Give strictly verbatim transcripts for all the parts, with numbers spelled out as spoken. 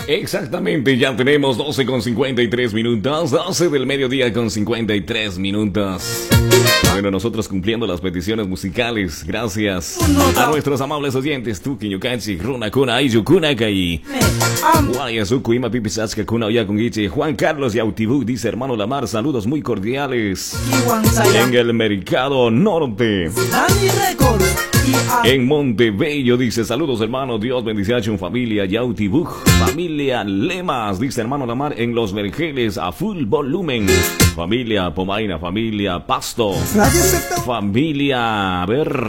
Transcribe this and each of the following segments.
Exactamente, ya tenemos doce con cincuenta y tres minutos, doce del mediodía con cincuenta y tres minutos. Bueno, nosotros cumpliendo las peticiones musicales, gracias a nuestros amables oyentes, Tuki, Yukanchi, Runa, Kuna, Ayu, Kuna, Kai, Guayasuku, Ima, Pipi, Sachka, Kuna, Oyakungichi, Juan Carlos Yautibú, dice hermano Lamar, saludos muy cordiales en el Mercado Norte. En Montebello, dice, saludos hermano, Dios bendice a su familia Yautibú, familia Lemas, dice hermano Lamar, en Los Vergeles a full volumen, familia Pomaina, familia Pasto, familia, a ver,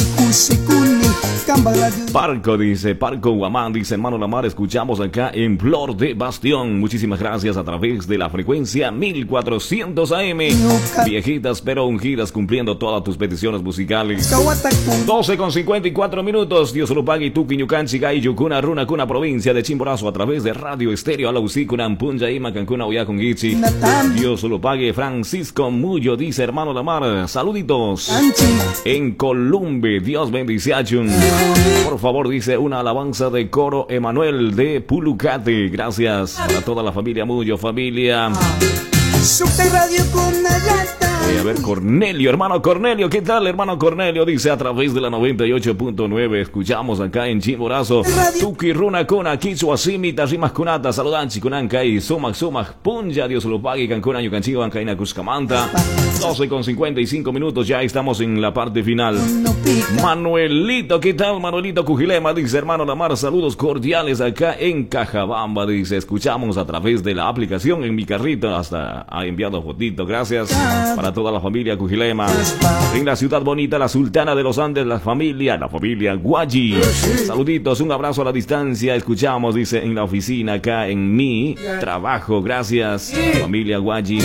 Parco, dice, Parco Guamán, dice hermano Lamar, escuchamos acá en Flor de Bastión, muchísimas gracias a través de la frecuencia mil cuatrocientos A M, viejitas pero ungidas, cumpliendo todas tus peticiones musicales. doce con cincuenta y cuatro minutos, Dios lo pague, Tuki, Ñucanchi, Gai, Yucuna, Runa, Cuna, provincia de Chimborazo, a través de Radio Estéreo, Alausí, Cunan, Punja, Ima, Cancuna, Oyaconguichi. Dios lo pague, Francisco Mullo, dice hermano Lamar, saluditos. En Columbe, Dios bendice a Chun. Por favor, dice una alabanza de coro Emanuel de Pulucate. Gracias para toda la familia Mullo, familia. Subterráneo con la lata. A ver, Cornelio, hermano Cornelio, ¿qué tal, hermano Cornelio? Dice a través de la noventa y ocho punto nueve, escuchamos acá en Chimborazo, Tuki, Runa, Kuna, Kichua, Simita, Rimas, Kunata, Saludanchi, Kunanka y Sumac, Sumac, Punja, Dios lo pague, Cancuna, Yucanchigo, Ancaina, Cuscamanta. doce con cincuenta y cinco minutos, ya estamos en la parte final. Manuelito, ¿qué tal, Manuelito Cujilema? Dice hermano Lamar, saludos cordiales acá en Cajabamba, dice, escuchamos a través de la aplicación en mi carrito, hasta ha enviado fotito, gracias para toda la familia Cujilema. En la ciudad bonita, la Sultana de los Andes, la familia, la familia Guayi. Saluditos, un abrazo a la distancia. Escuchamos, dice, en la oficina, acá en mi trabajo. Gracias, familia Guayi.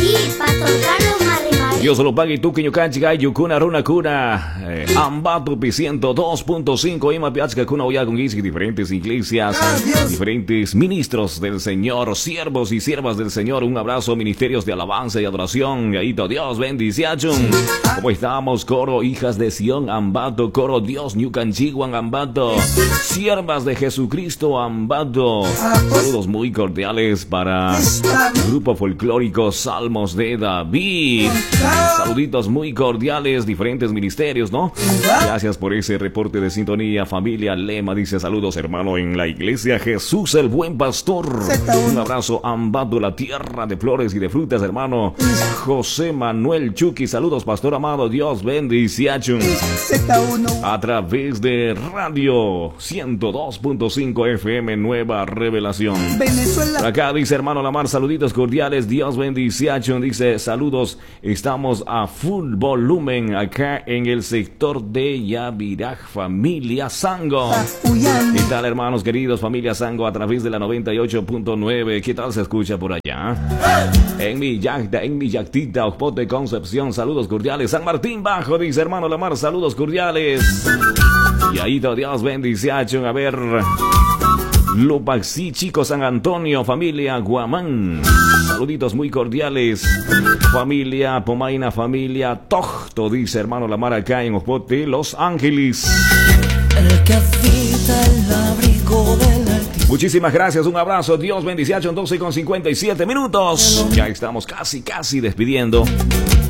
Dios lo pague, tú, que Ñucanchi, Gai, Yucuna, Runa, Cuna, eh, Ambatupi ciento dos punto cinco, Ima, Piachka, Cuna, Oyaconguichi, diferentes iglesias, diferentes ministros del Señor, siervos y siervas del Señor. Un abrazo, ministerios de alabanza y adoración. Gaito, Dios bendice a Chun. ¿Cómo estamos? Coro Hijas de Sión, Ambato, Coro Dios, Ñucanchiguan, Ambato, siervas de Jesucristo, Ambato. Saludos muy cordiales para el grupo folclórico Salmos de David. Saluditos muy cordiales, diferentes ministerios, ¿no? Gracias por ese reporte de sintonía, familia Lema. Dice, saludos hermano en la iglesia Jesús el Buen Pastor. Un abrazo, Ambato, la tierra de flores y de frutas, hermano José Manuel Chucky. Saludos, pastor amado, Dios bendice a Chun. A través de Radio ciento dos punto cinco F M Nueva Revelación. Por acá dice hermano Lamar, saluditos cordiales, Dios bendice a Chun. Dice, saludos, estamos a full volumen acá en el sector de Yaviraj, familia Sango. ¿Qué tal, hermanos queridos, familia Sango, a través de la noventa y ocho punto nueve? ¿Qué tal se escucha por allá? En mi yacta, en mi yactita, Ojote Concepción, saludos cordiales. San Martín Bajo, dice hermano Lamar, saludos cordiales. Y ahí Dios bendice a Chun. A ver, Lopaxi, Chico, San Antonio, familia Guamán. Saluditos muy cordiales. Familia Pomaina, familia Tojto, dice hermano Lamar, acá en Ojote, Los Ángeles. El que habita el abrigo del Altísimo. Muchísimas gracias, un abrazo, Dios bendice a Chun. doce con cincuenta y siete minutos. Ya estamos casi, casi despidiendo